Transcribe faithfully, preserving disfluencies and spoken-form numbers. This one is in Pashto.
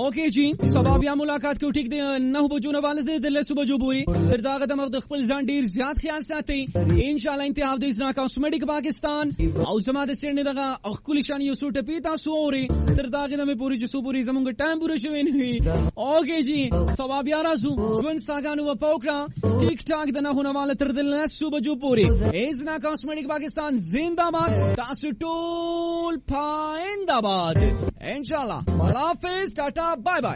اوکے جی سبا بیا ملاقات کو ټیک دی نه بجو نه باندې د لسو بجو پوری تر دا غدم د خپل ځان ډیر زیات خیال ساتي ان شاء الله انتها د اسنا کاسمیټک پاکستان او زما د سړنی دغه خپل شان یو سوټ پی تاسو اوري تر دا غدم پوری جسو پوری زمونږ ټایم پوره شوی نه اوکے جی سبا بیا راځو ژوند ساګانو په پوکړه ټیک ټاک د نه هونه تر د لسو بجو پوری اسنا کاسمیټک پاکستان زنده‌باد تاسو ټول پاینده باد ان شاء الله الله حافظ ٹاٹا بای بای